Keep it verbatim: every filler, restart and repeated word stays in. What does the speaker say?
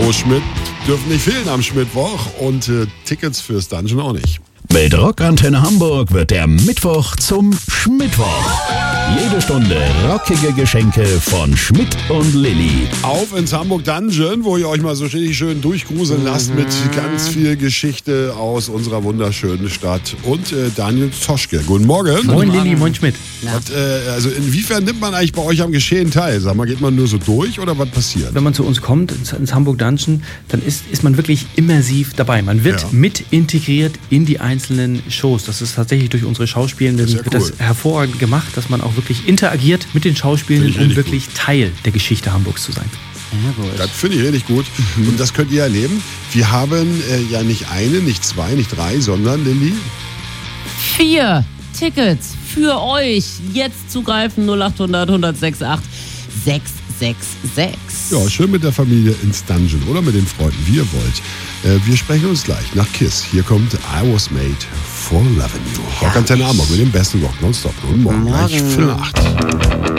Udo Schmidt dürfen nicht fehlen am Schmittwoch und äh, Tickets fürs Dungeon auch nicht. Mit Rockantenne Hamburg wird der Mittwoch zum Schmittwoch. Jede Stunde rockige Geschenke von Schmidt und Lilly. Auf ins Hamburg Dungeon, wo ihr euch mal so richtig schön durchgruseln lasst mit ganz viel Geschichte aus unserer wunderschönen Stadt. Und äh, Daniel Toschke. Guten Morgen. Moin Lilly, moin Schmidt. Was, äh, also inwiefern nimmt man eigentlich bei euch am Geschehen teil? Sag mal, geht man nur so durch oder was passiert? Wenn man zu uns kommt, ins, ins Hamburg Dungeon, dann ist, ist man wirklich immersiv dabei. Man wird Ja. mit integriert in die einzelnen Shows. Das ist tatsächlich durch unsere Schauspielenden Das ist ja wird cool. das hervorragend gemacht, dass man auch wirklich interagiert mit den Schauspielenden, Finde ich um richtig wirklich Teil der Geschichte Hamburgs zu sein. Das finde ich richtig gut. Und das könnt ihr erleben. Wir haben äh, ja nicht eine, nicht zwei, nicht drei, sondern, Lilly, Vier Tickets für euch. Jetzt zugreifen null acht hundert, hundertsechsundachtzig, sechshundertsechsundsechzig. ja, schön mit der Familie ins Dungeon oder mit den Freunden, wie ihr wollt. Äh, wir sprechen uns gleich nach KISS. Hier kommt I Was Made for Loving You. Rockantenne Hamburg mit dem besten Rock nonstop. Guten Morgen, gleich Viertel nach acht.